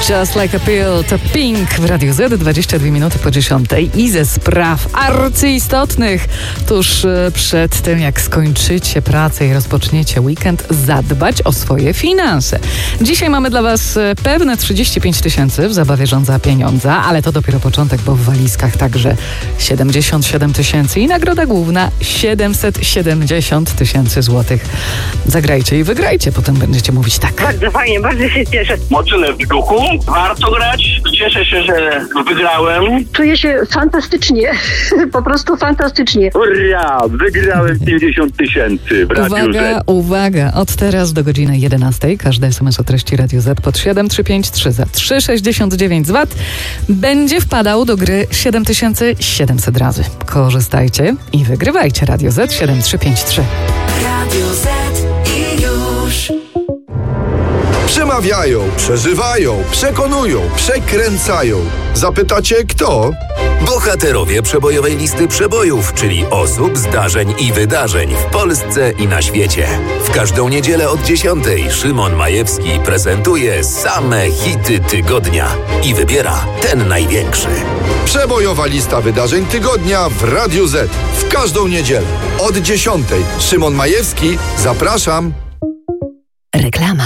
Just Like a Pill to Pink w Radiu Z, 22 minuty po 10 i ze spraw arcyistotnych tuż przed tym, jak skończycie pracę i rozpoczniecie weekend, zadbać o swoje finanse. Dzisiaj mamy dla Was pewne 35 000 w zabawie Rządza Pieniądza, ale to dopiero początek, bo w walizkach także 77 000 i nagroda główna 770 000 złotych. Zagrajcie i wygrajcie, potem będziecie mówić tak. Bardzo fajnie, bardzo się cieszę. Mocne w duchu, warto grać. Cieszę się, że wygrałem. Czuję się fantastycznie, po prostu fantastycznie. Hurra, wygrałem 50 000 w Radiu Z. Uwaga, od teraz do godziny 11 każdy SMS o treści Radio Z pod 7353 za 3,69 VAT będzie wpadał do gry 7700 razy. Korzystajcie i wygrywajcie. Radio Z 7353. Radio Z i już. Przemawiają, przeżywają, przekonują, przekręcają. Zapytacie kto? Bohaterowie przebojowej listy przebojów, czyli osób, zdarzeń i wydarzeń w Polsce i na świecie. W każdą niedzielę od 10 Szymon Majewski prezentuje same hity tygodnia i wybiera ten największy. Przebojowa lista wydarzeń tygodnia w Radiu Z. W każdą niedzielę od 10. Szymon Majewski, zapraszam. Reklama.